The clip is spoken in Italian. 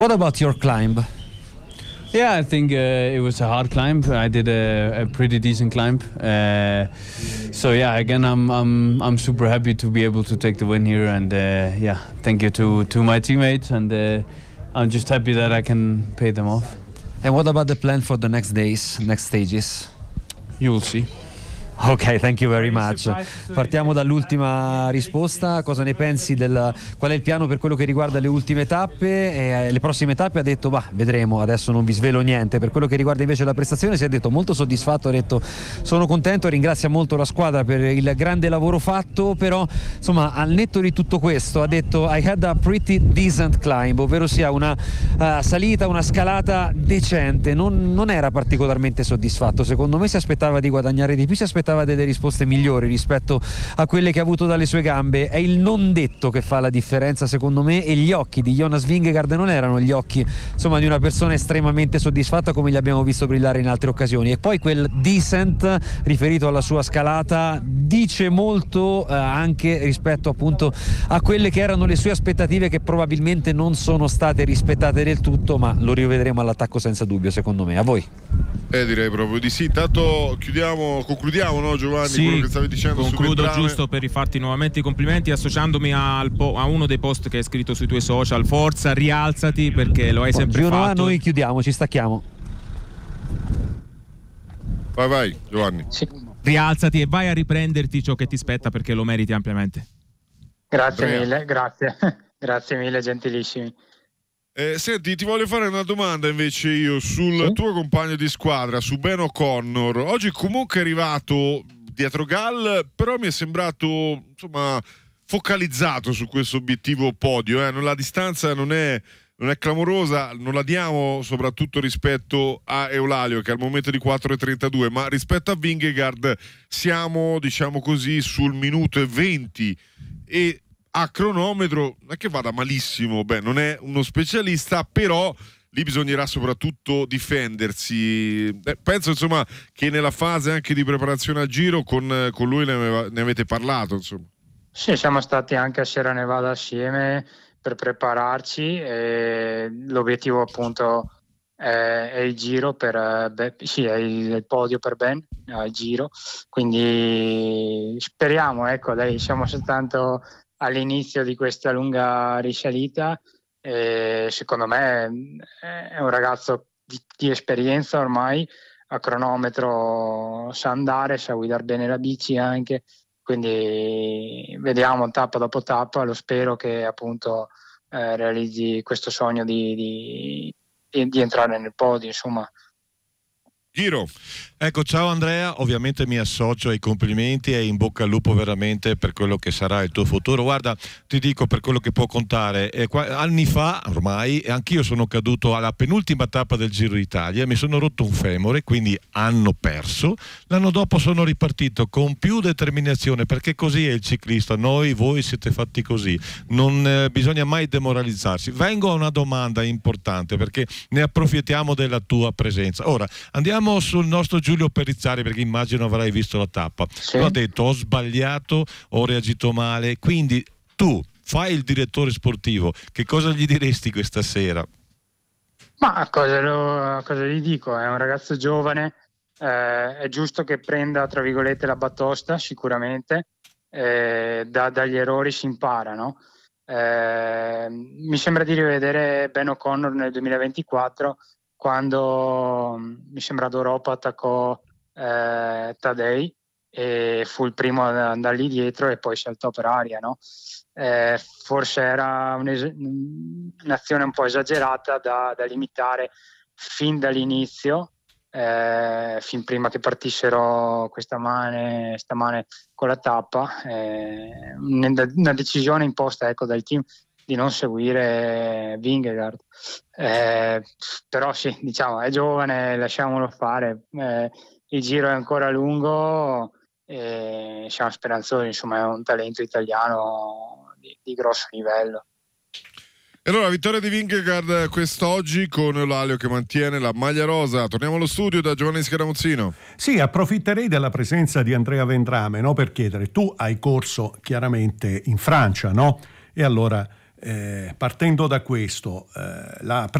What about your climb? Yeah, I think it was a hard climb. I did a pretty decent climb. So yeah, again, I'm super happy to be able to take the win here, and yeah, thank you to my teammates, and I'm just happy that I can pay them off. And what about the plan for the next days, next stages? You will see. Ok, thank you very much. Partiamo dall'ultima risposta. Cosa ne pensi qual è il piano per quello che riguarda le ultime tappe? Le prossime tappe ha detto, vedremo, adesso non vi svelo niente. Per quello che riguarda invece la prestazione si è detto molto soddisfatto, ha detto sono contento, ringrazia molto la squadra per il grande lavoro fatto, però insomma al netto di tutto questo ha detto I had a pretty decent climb, ovvero sia una salita, una scalata decente, non era particolarmente soddisfatto, secondo me si aspettava di guadagnare di più, si aspettava delle risposte migliori rispetto a quelle che ha avuto dalle sue gambe. È il non detto che fa la differenza secondo me, e gli occhi di Jonas Vingegaard non erano gli occhi insomma di una persona estremamente soddisfatta come li abbiamo visto brillare in altre occasioni, e poi quel decent riferito alla sua scalata dice molto anche rispetto appunto a quelle che erano le sue aspettative, che probabilmente non sono state rispettate del tutto, ma lo rivedremo all'attacco senza dubbio secondo me. A voi? Direi proprio di sì. Intanto concludiamo, no, Giovanni, sì, quello che stavi dicendo. Concludo giusto per rifarti nuovamente i complimenti, associandomi a uno dei post che hai scritto sui tuoi social. Forza, rialzati, perché lo hai sempre fatto. Noi chiudiamo, ci stacchiamo. Vai Giovanni. Sì. Rialzati e vai a riprenderti ciò che ti spetta, perché lo meriti ampiamente. Grazie mille, grazie mille, gentilissimi. Senti, ti voglio fare una domanda invece io sul tuo compagno di squadra, su Ben O'Connor. Oggi comunque è arrivato dietro Gall, però mi è sembrato insomma focalizzato su questo obiettivo podio. La distanza non è clamorosa, non la diamo soprattutto rispetto a Eulalia che al momento di 4,32, ma rispetto a Vingegaard siamo, diciamo così, sul minuto e 20, e a cronometro non è che vada malissimo. Non è uno specialista, però lì bisognerà soprattutto difendersi. Penso insomma che nella fase anche di preparazione al Giro con lui ne avete parlato, insomma. Sì, siamo stati anche a Sierra Nevada assieme per prepararci, e l'obiettivo appunto è il Giro è il podio per Ben al Giro, quindi speriamo, dai, siamo soltanto all'inizio di questa lunga risalita, e secondo me è un ragazzo di esperienza ormai, a cronometro sa andare, sa guidare bene la bici anche, quindi vediamo tappa dopo tappa. Lo spero che appunto realizzi questo sogno di entrare nel podio, insomma. Giro. Ecco, ciao Andrea, ovviamente mi associo ai complimenti e in bocca al lupo veramente per quello che sarà il tuo futuro. Guarda, ti dico per quello che può contare, anni fa ormai anch'io sono caduto alla penultima tappa del Giro d'Italia, mi sono rotto un femore, quindi hanno perso. L'anno dopo sono ripartito con più determinazione, perché così è il ciclista, voi siete fatti così, non bisogna mai demoralizzarsi. Vengo a una domanda importante, perché ne approfittiamo della tua presenza. Ora andiamo sul nostro Giulio Perizzari, perché immagino avrai visto la tappa. Sì. Ho detto, ho sbagliato, ho reagito male, quindi tu fai il direttore sportivo, che cosa gli diresti questa sera? Ma cosa gli dico? È un ragazzo giovane, è giusto che prenda tra virgolette la batosta, sicuramente, dagli errori si impara, no? Mi sembra di rivedere Ben O'Connor nel 2024, quando mi sembra d'Europa attaccò Tadej e fu il primo ad andargli dietro e poi saltò per aria, no? Forse era un'azione un po' esagerata da limitare fin dall'inizio, fin prima che partissero sta mane con la tappa, una decisione imposta dal team di non seguire Vingegaard, però sì, diciamo, è giovane, lasciamolo fare, il Giro è ancora lungo e siamo speranzosi, insomma è un talento italiano di grosso livello. E allora, vittoria di Vingegaard quest'oggi con Eulalia che mantiene la maglia rosa. Torniamo allo studio da Giovanni Scaramuzzino. Sì, approfitterei della presenza di Andrea Vendrame, no, per chiedere, tu hai corso chiaramente in Francia, no? E allora partendo da questo, la